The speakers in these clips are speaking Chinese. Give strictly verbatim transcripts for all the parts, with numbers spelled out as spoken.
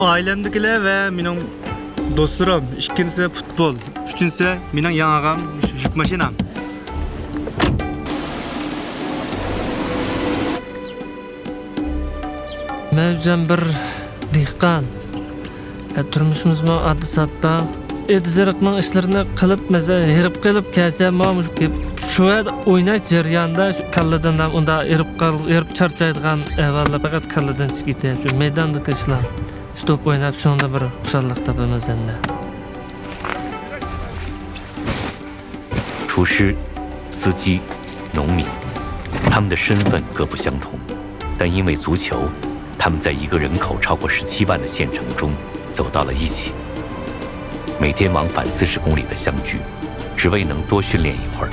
Ailemdekiler ve benim dostlarım. İkincisi futbol. Üçüncüsü benim yanağım yük maşinam. Mevzem bir dehqon. Turmushimizmi addi satda Edziriqning ishlarini qilib, mesela herib qilib kelsa, mamush shu o'ynash jarayonida kalladan unda erib qolib, erib charchaydigan avvalda faqat kalladan chiqib ketadi. Shu maydondagi ishlar. Stop o'ynab shunda bir xushalik topamiz endi. 厨师、司机、农民，他们的身份各不相同，但因为足球，他们在一个人口超过十七万的县城中走到了一起。每天往返四十公里的相聚，只为能多训练一会儿。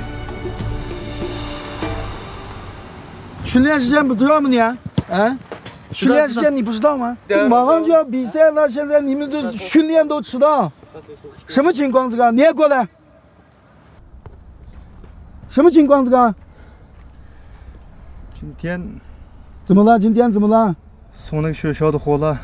训练时间不知道吗你？啊？训练时间你不知道吗？马上就要比赛了，现在你们这训练都迟到，什么情况？这个你也过来。 什么情况？这个？ 今天怎么了？今天怎么了？ 送那个学校的货了。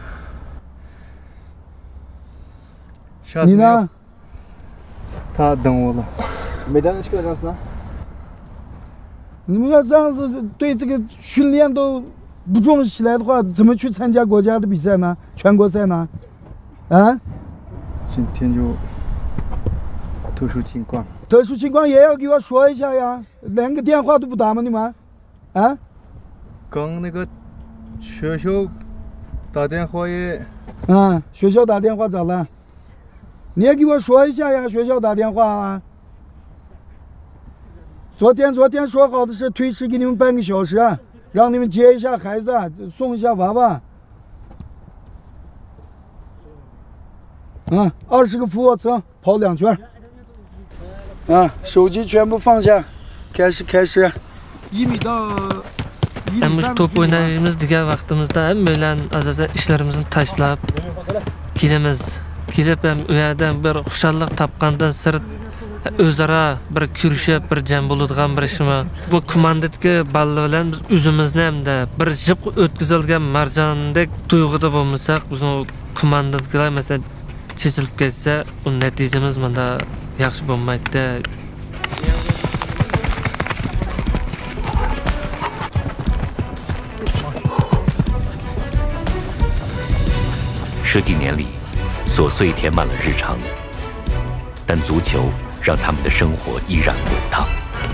你呢？ 他等我了。 没带那几个人呢？你们要这样子对这个训练都不重视起来的话，怎么去参加国家的比赛呢？全国赛呢？啊？ 今天就特殊情况。 特殊情况也要给我说一下呀，连个电话都不打吗你们？啊？ 刚那个学校打电话也…… 啊，学校打电话咋了？你也给我说一下呀，学校打电话啊。昨天昨天说好的是推迟给你们半个小时，让你们接一下孩子，送一下娃娃。啊，二十个俯卧撑，跑两圈。 啊，手机全部放下，开始开始，一米到一米半。 Biz top o'ynaymiz degan vaqtimizda ham bilan asosan ishlarimizni tashlab kelamiz. Kelib ham u yerdan bir xushallik topgandan sirt o'zaro bir kurashib, bir jam bo'ladigan bir ishmi. Bu komandadagi balla bilan biz o'zimizni hamda bir jib o'tkazilgan marjondek tuyg'uda bo'lmasak, biz komandadagilar masalan chechilib ketsa, u natijamiz menda yaxshi bo'lmaydi. 十几年里，琐碎填满了日常，但足球让他们的生活依然滚烫。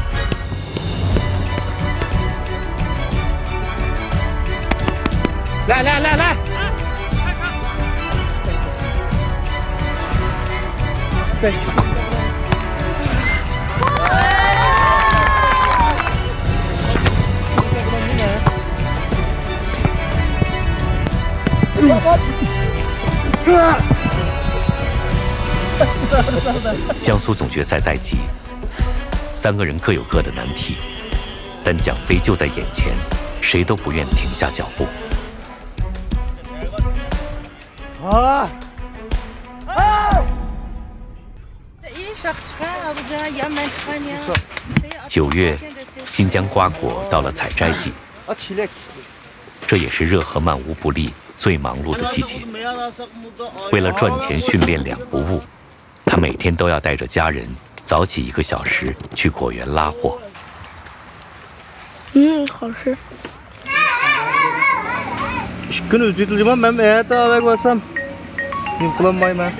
来来来来！ 对。 江苏总决赛在即，三个人各有各的难题，但奖杯就在眼前，谁都不愿停下脚步。 啊！啊！ 九月，新疆瓜果到了采摘季，这也是热河曼乌布力最忙碌的季节。为了赚钱训练两不误，他每天都要带着家人早起一个小时去果园拉货。 嗯，好吃。 Gün üzüldüm ben evet abi koysam yıkılamayım.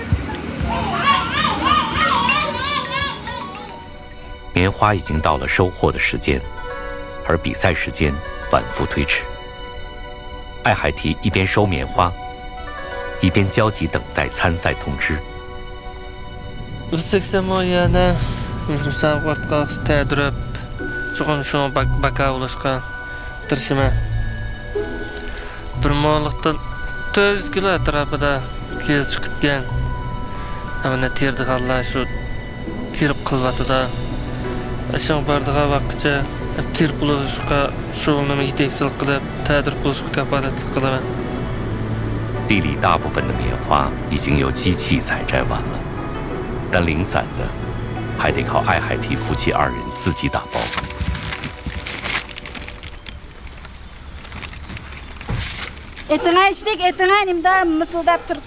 棉花已经到了收获的时间，而比赛时间反复推迟。艾海提一边收棉花，一边焦急等待参赛通知。 seksamoyana musobaqaga tayyorlab, chuqur shu baka olishga tirishaman. Bir mo'liqdan to'rt yuz kilo atrofida kezib chiqgan. Mana terdiganlar shu terib qilvatida. Ashun bardiga vaqtcha ter bulishga shu nima yetakchilik qilib, tayyor bo'lishga kafolatlik qilaman. 地里大部分的棉花已经由机器采摘完了，但零散的还得靠艾海提夫妻二人自己打包。 Etine içtik, etine elimde mısıldap